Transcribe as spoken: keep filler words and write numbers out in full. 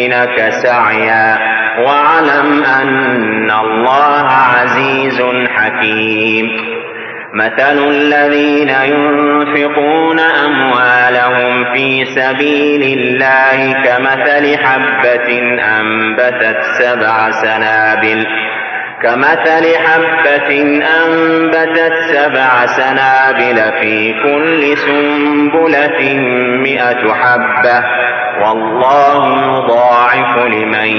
لك سعيا واعلم أن الله عزيز حكيم. مثل الذين ينفقون أموالهم في سبيل الله كمثل حبة أنبتت سبع سنابل كمثل حبة أنبتت سبع سنابل في كل سنبلة مئة حبة والله يضاعف لمن